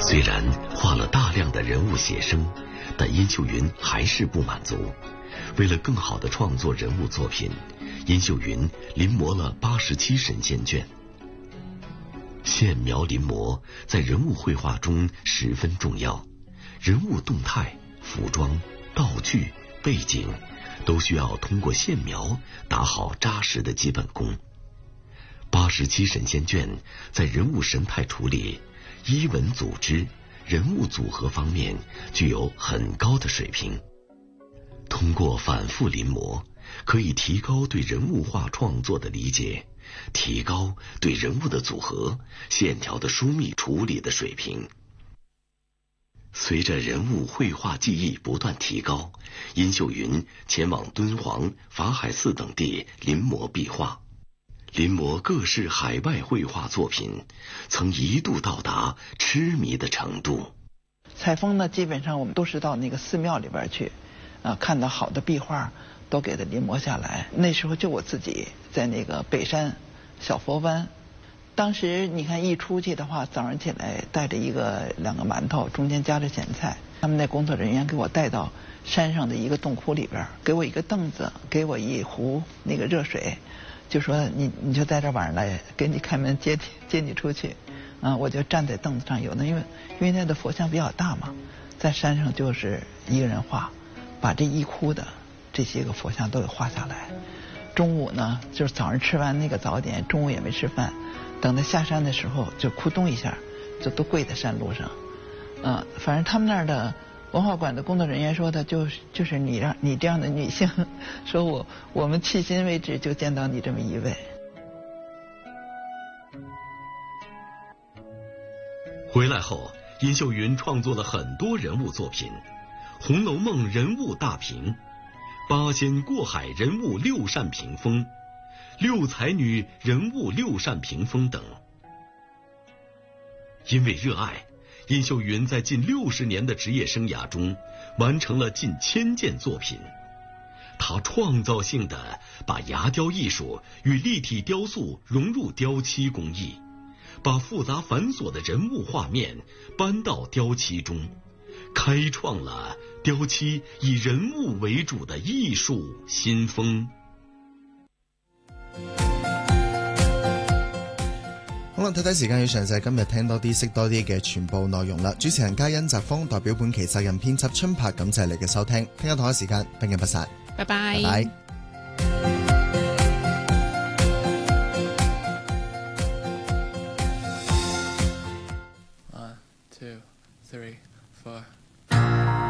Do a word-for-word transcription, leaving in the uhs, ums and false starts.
虽然画了大量的人物写生，但殷秀云还是不满足。为了更好地创作人物作品，殷秀云临摹了八十七神仙卷。线描临摹在人物绘画中十分重要，人物动态、服装、道具、背景都需要通过线描打好扎实的基本功。八十七神仙卷在人物神态处理、衣纹组织、人物组合方面具有很高的水平。通过反复临摹，可以提高对人物画创作的理解，提高对人物的组合、线条的疏密处理的水平。随着人物绘画技艺不断提高，殷秀云前往敦煌、法海寺等地临摹壁画。临摹各式海外绘画作品，曾一度到达痴迷的程度。 采风呢，基本上我们都是到那个寺庙里边去，啊，看到好的壁画都给它临摹下来。那时候就我自己在那个北山小佛湾，当时你看一出去的话，早上起来带着一个两个馒头，中间夹着咸菜，他们那工作人员给我带到山上的一个洞窟里边，给我一个凳子，给我一壶那个热水，就说你你就在这晚上来，给你开门接接你出去。啊，我就站在凳子上，有的因为因为那的佛像比较大嘛，在山上就是一个人画，把这一窟的这些个佛像都给画下来。中午呢，就是早上吃完那个早点，中午也没吃饭，等到下山的时候就咕咚一下，就都跪在山路上。嗯、呃，反正他们那儿的文化馆的工作人员说的，就是就是你让你这样的女性，说我我们迄今为止就见到你这么一位。 回来后，殷秀云创作了很多人物作品，《红楼梦》人物大评，八仙过海人物六扇屏风，六才女人物六扇屏风等。因为热爱，殷秀云在近六十年的职业生涯中，完成了近千件作品。他创造性地把牙雕艺术与立体雕塑融入雕漆工艺，把复杂繁琐的人物画面搬到雕漆中，开创了雕漆以人物为主的藝術新風。 好啦，睇睇時間，以上就係今日聽多啲識多啲嘅全部內容啦。主持人嘉欣澤峰代表本期責任編輯春柏，感謝你嘅收聽。聽日同一時間不見不散， 拜拜。 拜拜。 One, two, three, four.